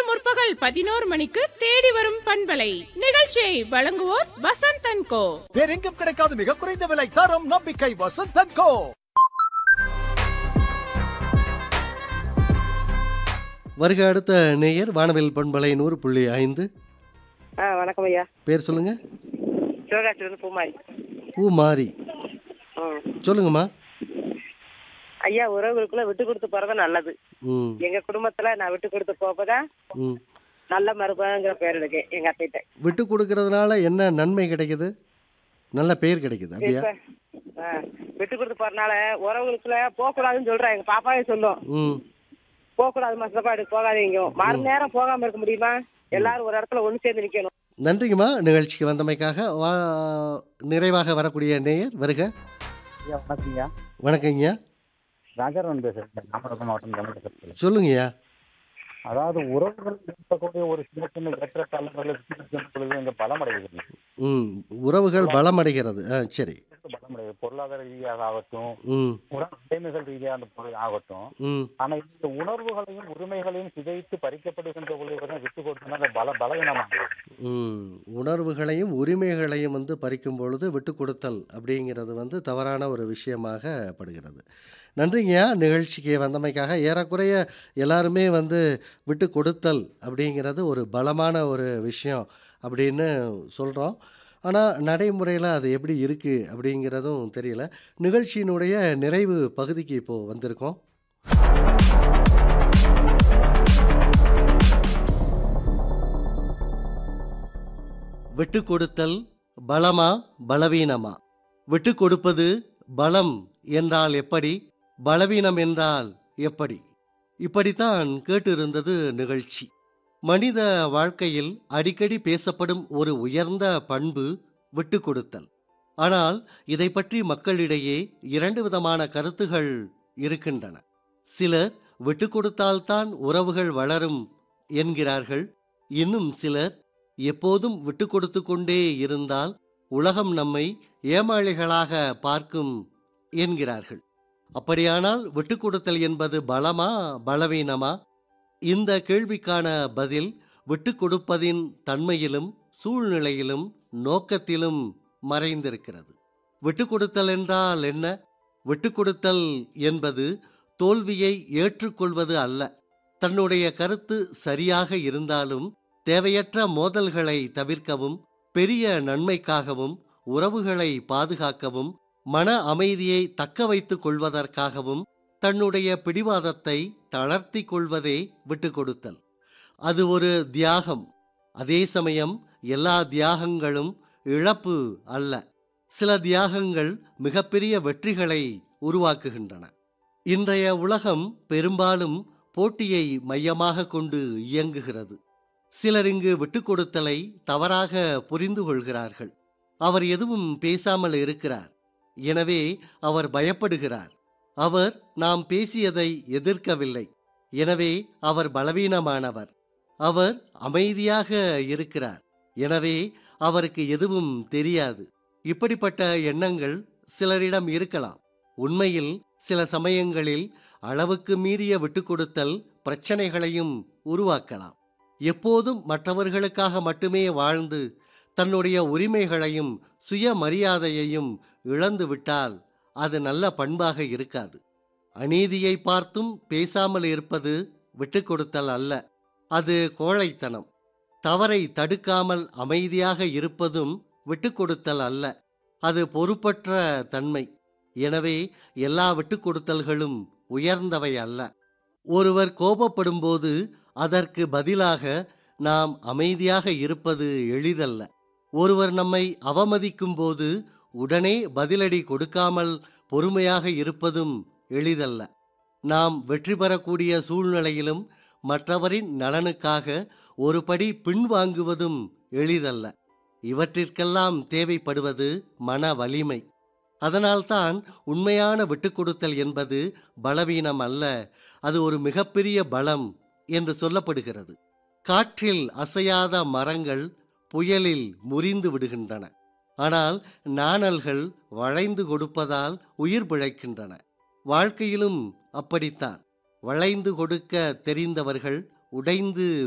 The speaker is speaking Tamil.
முற்பகல் 11 மணிக்கு தேடி வரும் பண்பலை நிகழ்ச்சியை வழங்குவோர் வசந்த் அண்ட் கோ. வேறெங்கும் கிடைக்காத மிக குறைந்த விலை, தரம், நம்பிக்கை, வசந்த் அண்ட் கோ. வருக அடுத்த நேயர் வானவில் பண்பலை 100.5. வணக்கம் ஐயா. பேர் சொல்லுங்க. சிவகாசிலிருந்து பூமாரி. பூமாரி, சொல்லுங்கம்மா. ஐயா, உறவுகளுக்குள்ள விட்டு கொடுத்து போறது நல்லது. எங்க குடும்பத்துல நான் விட்டு கொடுத்து போப்பதான் நல்ல மருமகங்கிற பேர் இருக்கு எங்க அத்தைட்ட. விட்டு கொடுக்கறதுனால என்ன நன்மை கிடைக்குது? நல்ல பேர் கிடைக்குது அப்படியா? விட்டு கொடுத்து போறதுனால உறவுகளுக்குள்ள போக கூடாதுன்னு சொல்றேன். எங்க பாப்பாவே சொல்லும், போக கூடாது மசப்பாடு, போகாதீங்க. மறு நேரம் போகாம இருக்க முடியுமா? எல்லாரும் ஒரு இடத்துல ஒண்ணு சேர்ந்து நிக்கணும். நன்றிங்கம்மா, நிகழ்ச்சிக்கு வந்தமைக்காக. நிறைவாக வரக்கூடிய நேயர் வருக. வணக்கங்கய்யா. வணக்கங்கய்யா. ராஜாராமன் பேசுறேன், நாமக்கல் மாவட்டம். சொல்லுங்கய்யா. அதாவது உறவுகள் இருக்கக்கூடிய ஒரு சின்ன சின்ன ஏற்றத்தாழ்வுகளை இங்க பலமடைகிறது. உறவுகள் பலமடைகிறது. சரி, பலமடைகிறது. பொருளாதார ரீதியாக ஆகட்டும், உடைமைகள் ரீதியாக ஆகட்டும். ஆனா இந்த உணர்வுகளையும் உரிமைகளையும் சிதைத்து பறிக்கப்படுகின்ற பொழுது விட்டு கொடுத்தா பலவீனமாக. உணர்வுகளையும் உரிமைகளையும் பறிக்கும் பொழுது விட்டு கொடுத்தல் அப்படிங்கிறது தவறான ஒரு விஷயமாக படுகிறது. நன்றிங்கய்யா, நிகழ்ச்சிக்கு வந்தமைக்காக. ஏறக்குறைய எல்லாருமே விட்டு கொடுத்தல் அப்படிங்கிறது ஒரு பலமான ஒரு விஷயம் அப்படின்னு சொல்கிறோம். ஆனால் நடைமுறையில் அது எப்படி இருக்குது அப்படிங்கிறதும் தெரியல. நிகழ்ச்சியினுடைய நிறைவு பகுதிக்கு இப்போது வந்திருக்கோம். விட்டு கொடுத்தல் பலமா பலவீனமா? விட்டு கொடுப்பது பலம் என்றால் எப்படி, பலவீனம் என்றால் எப்படி? இப்படித்தான் கேட்டிருந்தது நிகழ்ச்சி. மனித வாழ்க்கையில் அடிக்கடி பேசப்படும் ஒரு உயர்ந்த பண்பு விட்டு கொடுத்தல். ஆனால் இதை பற்றி மக்களிடையே இரண்டு விதமான கருத்துகள் இருக்கின்றன. சிலர் விட்டு கொடுத்தால்தான் உறவுகள் வளரும் என்கிறார்கள். இன்னும் சிலர் எப்போதும் விட்டு கொடுத்து கொண்டே இருந்தால் உலகம் நம்மை ஏமாளிகளாக பார்க்கும் என்கிறார்கள். அப்படியானால் விட்டு கொடுத்தல் என்பது பலமா பலவீனமா? இந்த கேள்விக்கான பதில் விட்டு கொடுப்பதின் தன்மையிலும் சூழ்நிலையிலும் நோக்கத்திலும் மறைந்திருக்கிறது. விட்டு கொடுத்தல் என்றால் என்ன? விட்டு கொடுத்தல் என்பது தோல்வியை ஏற்றுக்கொள்வது அல்ல. தன்னுடைய கருத்து சரியாக இருந்தாலும் தேவையற்ற மோதல்களை தவிர்க்கவும், பெரிய நன்மைக்காகவும், உறவுகளை பாதுகாக்கவும், மன அமைதியை தக்க வைத்துக் கொள்வதற்காகவும் தன்னுடைய பிடிவாதத்தை தளர்த்தி கொள்வதே விட்டு கொடுத்தல். அது ஒரு தியாகம். அதே சமயம் எல்லா தியாகங்களும் இழப்பு அல்ல. சில தியாகங்கள் மிகப்பெரிய வெற்றிகளை உருவாக்குகின்றன. இன்றைய உலகம் பெரும்பாலும் போட்டியை மையமாக கொண்டு இயங்குகிறது. சிலர் இங்கு விட்டு கொடுத்தலை தவறாக புரிந்து கொள்கிறார்கள். அவர் எதுவும் பேசாமல் இருக்கிறார், எனவே அவர் பயப்படுகிறார். அவர் நாம் பேசியதை எதிர்க்கவில்லை, எனவே அவர் பலவீனமானவர். அவர் அமைதியாக இருக்கிறார், எனவே அவருக்கு எதுவும் தெரியாது. இப்படிப்பட்ட எண்ணங்கள் சிலரிடம் இருக்கலாம். உண்மையில் சில சமயங்களில் அளவுக்கு மீறிய விட்டு கொடுத்தல் பிரச்சனைகளையும் உருவாக்கலாம். எப்போதும் மற்றவர்களுக்காக மட்டுமே வாழ்ந்து தன்னுடைய உரிமைகளையும் சுயமரியாதையையும் இழந்து விட்டால் அது நல்ல பண்பாக இருக்காது. அநீதியை பார்த்தும் பேசாமல் இருப்பது விட்டு கொடுத்தல் அல்ல, அது கோழைத்தனம். தவறை தடுக்காமல் அமைதியாக இருப்பதும் விட்டு கொடுத்தல் அல்ல, அது பொறுப்பற்ற தன்மை. எனவே எல்லா விட்டு கொடுத்தல்களும் உயர்ந்தவை அல்ல. ஒருவர் கோபப்படும்போது அதற்கு பதிலாக நாம் அமைதியாக இருப்பது எளிதல்ல. ஒருவர் நம்மை அவமதிக்கும் போது உடனே பதிலடி கொடுக்காமல் பொறுமையாக இருப்பதும் எளிதல்ல. நாம் வெற்றி பெறக்கூடிய சூழ்நிலையிலும் மற்றவரின் நலனுக்காக ஒரு படி பின்வாங்குவதும் எளிதல்ல. இவற்றிற்கெல்லாம் தேவைப்படுவது மன வலிமை. அதனால்தான் உண்மையான விட்டு கொடுத்தல் என்பது பலவீனம் அல்ல, அது ஒரு மிகப்பெரிய பலம் என்று சொல்லப்படுகிறது. காற்றில் அசையாத மரங்கள் புயலில் முறிந்து விடுகின்றன, ஆனால் நாணல்கள் வளைந்து கொடுப்பதால் உயிர் பிழைக்கின்றன. வாழ்க்கையிலும் அப்படித்தான். வளைந்து கொடுக்க தெரிந்தவர்கள் உடைந்து